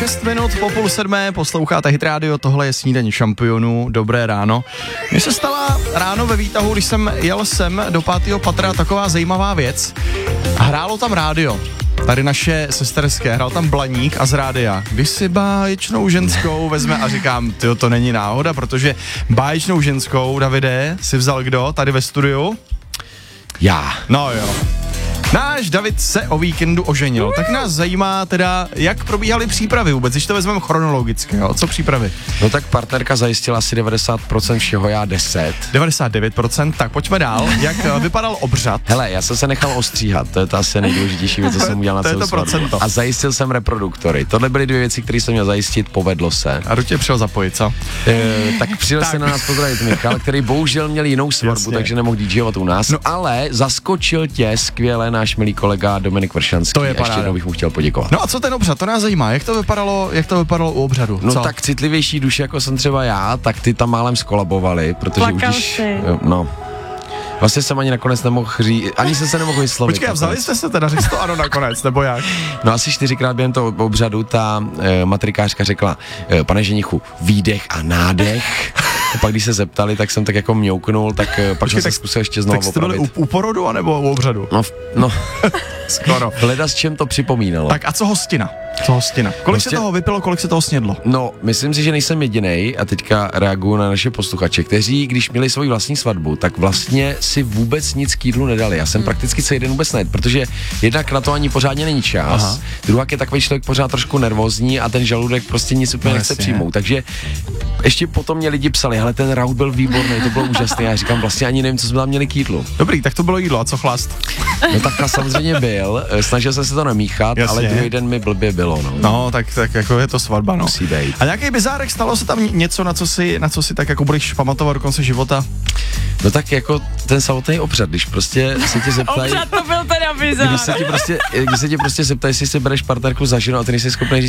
6 minut po 6:30, posloucháte Hit Radio, tohle je Snídaně šampionů, dobré ráno. Mně se stala ráno ve výtahu, když jsem jel sem do 5. patra, taková zajímavá věc. Hrálo tam rádio. Tady naše sesterské, hrál tam Blaník a z rádia. Když si báječnou ženskou vezme a říkám, tyjo, to není náhoda, protože báječnou ženskou, Davide, si vzal kdo tady ve studiu? Já. No jo. Náš David se o víkendu oženil, tak nás zajímá teda, jak probíhaly přípravy vůbec, když to vezmeme chronologicky, jo? Co přípravy? No tak partnerka zajistila asi 90% všeho, já 10. 99%, tak pojďme dál, jak vypadal obřad? Hele, já jsem se nechal ostříhat, to je ta asi nejdůležitější věc, co jsem udělal na celou svatbu. A zajistil jsem reproduktory, tohle byly 2 věci, které jsem měl zajistit, povedlo se. A tě přijel zapojit, co? Tak přijel se na nás pozdravit Michal, který bohužel měl jinou svatbu, jasně, takže nemohl DJovat u nás, no, ale zaskočil tě skvěle náš milý kolega Dominik Vršanský. To je paráda. Ještě jednou bych mu chtěl poděkovat. No a co ten obřad, to nás zajímá, jak to vypadalo u obřadu? No co? tak citlivější duše, jako jsem třeba já, tak ty tam málem skolabovali, protože Plakal už když, si. no, vlastně jsem ani nakonec nemohl říct, ani jsem se nemohl vyslovit. Počkej, a vzali jste se teda, řekl to ano nakonec, nebo jak? No asi 4krát během toho obřadu ta matrikářka řekla, pane ženichu, výdech a nádech. A pak když se zeptali, tak jsem tak jako mňouknul, tak pak jsem se zkusil ještě znovu opravit. Tak jste byli u porodu, anebo u obřadu? No. Skoro. Hleda s čem to připomínalo. Tak a co hostina? Kolik se toho vypilo, kolik se toho snědlo? No, myslím si, že nejsem jedinej a teďka reaguju na naše posluchače, kteří, když měli svoji vlastní svatbu, tak vlastně si vůbec nic k jídlu nedali. Já jsem prakticky celý den vůbec nejedl, protože jednak na to ani pořádně není čas. Druhá je takový člověk pořád trošku nervózní a ten žaludek prostě nic úplně nechce přijmout. Takže ještě potom mě lidi psali, hele, ten raut byl výborný, to bylo úžasné. Já říkám, vlastně ani nevím, co jsme tam měli k jídlu. Dobrý, tak to bylo jídlo, a co chlast? No tak samozřejmě byl, snažil jsem se to nemíchat, jasně, ale druhý den mi blbě bylo, no. No, tak jako je to svatba, no. Musí být. A nějaký bizárek, stalo se tam něco, na co si tak jako budeš pamatovat do konce života? No tak jako ten samotný obřad, když prostě se tě zeptají... Obřad to byl teda bizár. Když se tě prostě zeptají, jestli si bereš partnerku za ženu a ty nejsi schopný říct